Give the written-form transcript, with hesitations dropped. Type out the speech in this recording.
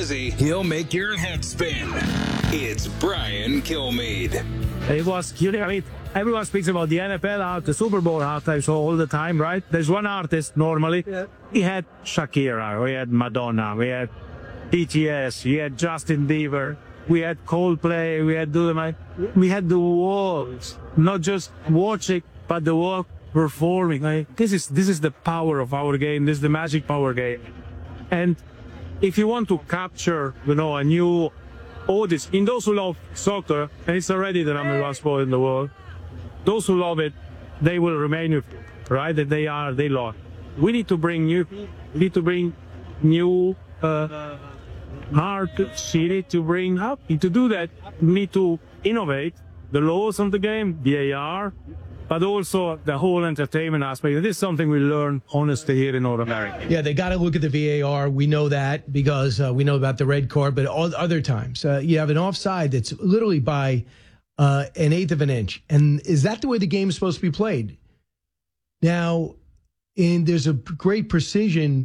busy, he'll make your head spin. It's Brian Kilmeade. It was, I mean, everyone speaks about the NFL, the Super Bowl halftime show all the time, right? There's one artist normally. Yeah. We had Shakira, we had Madonna, we had BTS, we had Justin Bieber, we had Coldplay, we had Dynamite. We had the world, not just watching, but the world performing. Like, this is the power of our game. This is the magic power game. And if you want to capture, a new audience, in those who love soccer, and it's already the number one sport in the world, those who love it, they will remain with it, right? That they love. We need to bring new art. We need to bring up. To do that, we need to innovate the laws of the game, VAR, but also the whole entertainment aspect. This is something we learn, honestly, here in North America. Yeah, they got to look at the VAR. We know that because we know about the red card, but all other times you have an offside that's literally by an eighth of an inch. And is that the way the game is supposed to be played? Now, there's a great precision